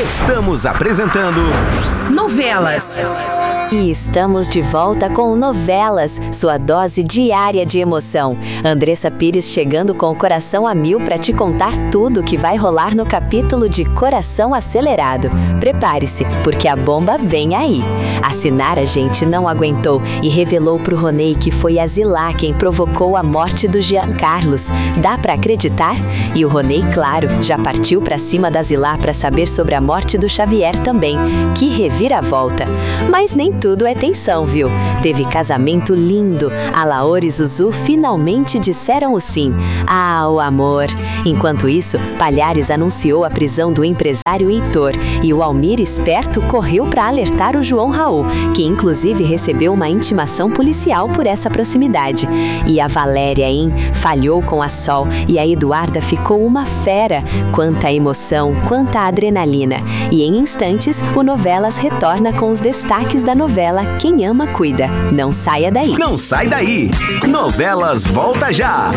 Estamos apresentando Novelas. E estamos de volta com Novelas, sua dose diária de emoção. Andressa Pires chegando com o coração a mil para te contar tudo que vai rolar no capítulo de Coração Acelerado. Prepare-se, porque a bomba vem aí. A Sinara, gente, não aguentou e revelou pro Ronei que foi a Zilá quem provocou a morte do Jean Carlos. Dá pra acreditar? E o Ronei, claro, já partiu pra cima da Zilá pra saber sobre a morte do Xavier também. Que reviravolta! Mas nem tudo é tensão, viu? Teve casamento lindo. A Laura e Zuzu finalmente disseram o sim. Ah, o amor! Enquanto isso, Palhares anunciou a prisão do empresário Heitor e o Almir, esperto, correu para alertar o João Raul, que inclusive recebeu uma intimação policial por essa proximidade. E a Valéria, hein? Falhou com a Sol e a Eduarda ficou uma fera. Quanta emoção, quanta adrenalina. E em instantes, o Novelas retorna com os destaques da novela Quem Ama Cuida. Não saia daí. Não sai daí. Novelas volta já.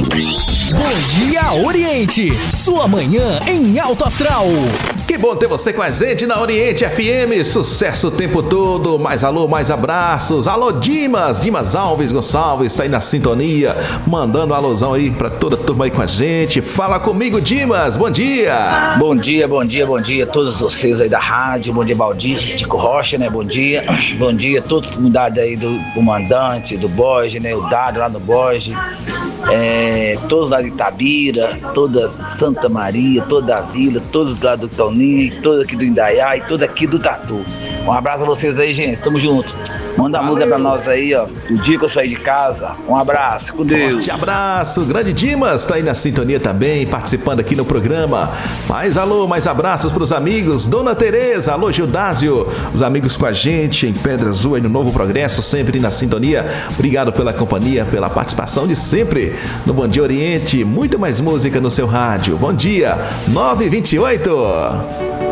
Bom dia, Oriente. Sua manhã em alto astral. Que bom ter você com a gente na Oriente FM. Sucesso o tempo todo. Mais alô, mais abraços. Alô, Dimas Alves Gonçalves, tá aí na sintonia, mandando um alôzão aí pra toda a turma aí com a gente. Fala comigo, Dimas. Bom dia. Bom dia a todos vocês aí da rádio. Bom dia, Valdir, Tico Rocha, né? Bom dia a toda a comunidade aí do Mandante, do Borges, né? O Dado lá no Borges. Todos lá de Itabira, toda Santa Maria, toda a vila, todos lá do Toninho, todos aqui do Indaiá e todos aqui do Tatu. Um abraço a vocês aí, gente, tamo junto. Manda a música pra nós aí, ó, o dia que eu saí de casa. Um abraço, com Deus. Forte abraço, grande Dimas, tá aí na sintonia também, participando aqui no programa. Mais alô, mais abraços pros amigos, Dona Tereza, alô Gildásio, os amigos com a gente em Pedra Azul, aí no Novo Progresso, sempre na sintonia. Obrigado pela companhia, pela participação de sempre no Bom Dia Oriente. Muito mais música no seu rádio. Bom dia, 9h28.